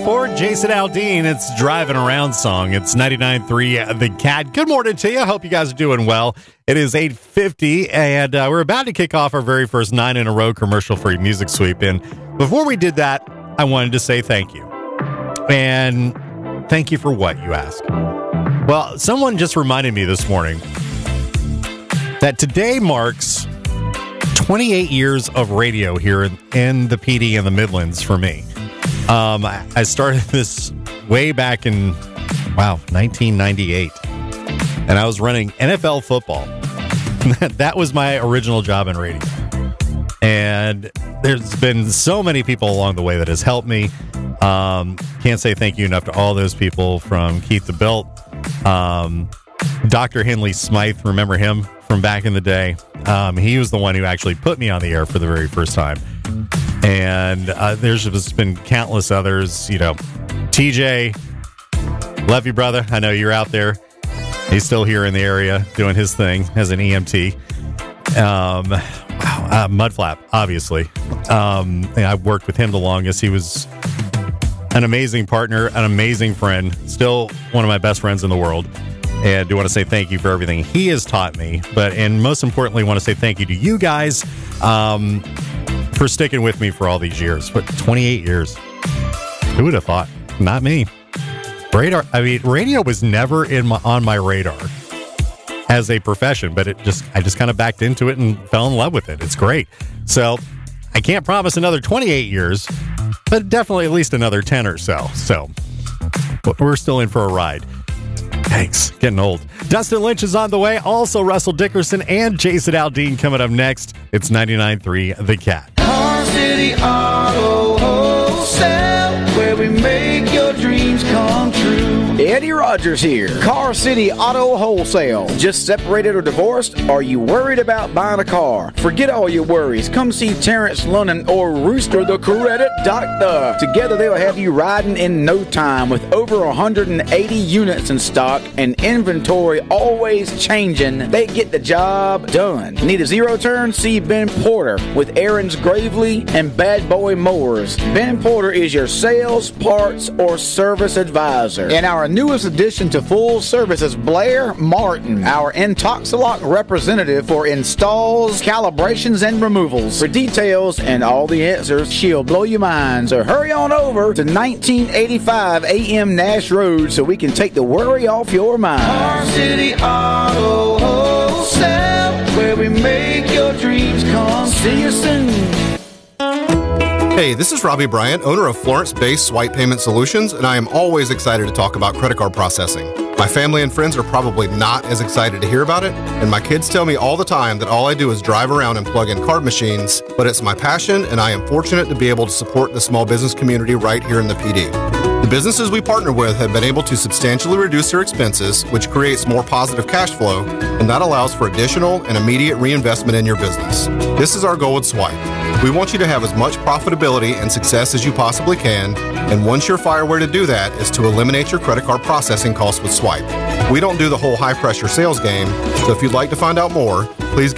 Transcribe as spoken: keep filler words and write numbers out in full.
for Jason Aldean. It's Driving Around song. It's ninety-nine point three The Cat. Good morning to you. Hope you guys are doing well. It is eight fifty, and uh, we're about to kick off our very first nine-in-a-row commercial-free music sweep. And before we did that, I wanted to say thank you. And thank you for what, you ask? Well, someone just reminded me this morning that today marks twenty-eight years of radio here in, in the P D and the Midlands for me. Um, I, I started this way back in, wow, nineteen ninety-eight. And I was running N F L football. That was my original job in radio. And there's been so many people along the way that has helped me. Um, can't say thank you enough to all those people, from Keith DeBilt, um, Doctor Henley Smythe, remember him from back in the day? Um, he was the one who actually put me on the air for the very first time. And uh, there's just been countless others, you know. T J, love you, brother. I know you're out there. He's still here in the area doing his thing as an E M T. Um, wow, uh, Mudflap, obviously. Um, I've worked with him the longest. He was an amazing partner, an amazing friend, still one of my best friends in the world. And I do want to say thank you for everything he has taught me. But, and most importantly, want to say thank you to you guys um, for sticking with me for all these years. But twenty-eight years. Who would have thought? Not me. Radar. I mean, radio was never in my, on my radar as a profession, but it just I just kind of backed into it and fell in love with it. It's great. So I can't promise another twenty-eight years, but definitely at least another ten or so. So we're still in for a ride. Thanks. Getting old. Dustin Lynch is on the way. Also, Russell Dickerson and Jason Aldean coming up next. It's ninety-nine point three The Cat. Car City Auto Wholesale, where we make your dreams come true. Eddie Rogers here. Car City Auto Wholesale. Just separated or divorced? Are you worried about buying a car? Forget all your worries. Come see Terrence Lunnan or Rooster the Credit Doctor. Together they'll have you riding in no time with over one hundred eighty units in stock and inventory always changing. They get the job done. Need a zero turn? See Ben Porter with Aaron's Gravely and Bad Boy Mowers. Ben Porter is your sales, parts, or service advisor. And our newest addition to full service is Blair Martin, our Intoxilock representative for installs, calibrations, and removals. For details and all the answers, she'll blow your mind. So hurry on over to nineteen eighty-five A M Nash Road so we can take the worry off your mind. Car City Auto Wholesale, where we make your dreams come. See you soon. Hey, this is Robbie Bryant, owner of Florence-based Swipe Payment Solutions, and I am always excited to talk about credit card processing. My family and friends are probably not as excited to hear about it, and my kids tell me all the time that all I do is drive around and plug in card machines, but it's my passion, and I am fortunate to be able to support the small business community right here in the P D. The businesses we partner with have been able to substantially reduce their expenses, which creates more positive cash flow, and that allows for additional and immediate reinvestment in your business. This is our goal with Swipe. We want you to have as much profitability and success as you possibly can, and one surefire way to do that is to eliminate your credit card processing costs with Swipe. We don't do the whole high-pressure sales game, so if you'd like to find out more, please